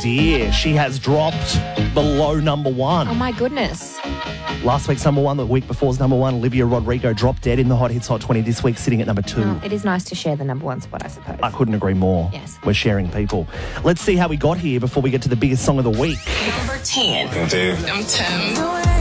dear. She has dropped below number one. Oh, my goodness. Last week's number one, the week before's number one, Olivia Rodrigo dropped dead in the Hot Hits Hot 20 this week, sitting at number 2. Oh, it is nice to share the number one spot, I suppose. I couldn't agree more. Yes. We're sharing people. Let's see how we got here before we get to the biggest song of the week. Number 10. I'm 10.